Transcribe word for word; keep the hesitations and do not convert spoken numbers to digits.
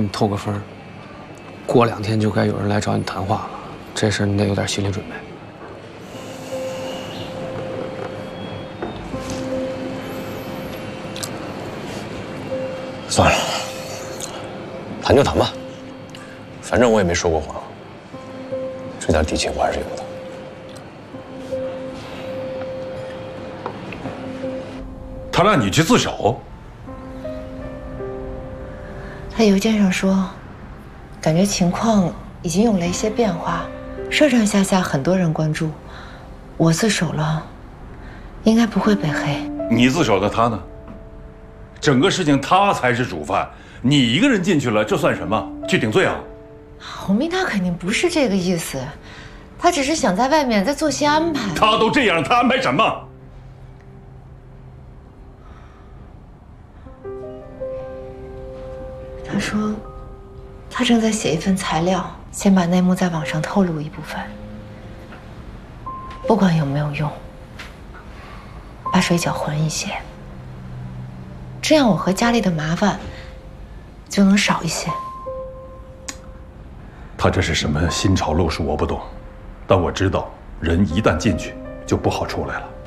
透个风，过两天就该有人来找你谈话了，这事你得有点心理准备。 算了，谈就谈吧，反正我也没说过谎，这点底气我还是有的。 他让你去自首？ 他邮件上说，感觉情况已经有了一些变化，上上下下很多人关注，我自首了，应该不会被黑。 你自首的，他呢？整个事情他才是主犯，你一个人进去了，这算什么？去顶罪啊？ 洪明他肯定不是这个意思，他只是想在外面再做些安排。 他都这样，他安排什么？ 他说，他正在写一份材料，先把内幕在网上透露一部分，不管有没有用，把水搅浑一些，这样我和家里的麻烦就能少一些。 他这是什么新潮路数我不懂，但我知道人一旦进去就不好出来了。